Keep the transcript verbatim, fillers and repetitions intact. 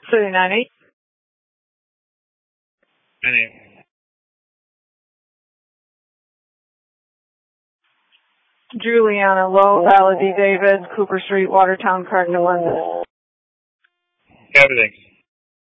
City nine eight. nine eight. Juliana Lowe, Valley D. David, Cooper Street, Watertown, Cardinal. Copy, thanks.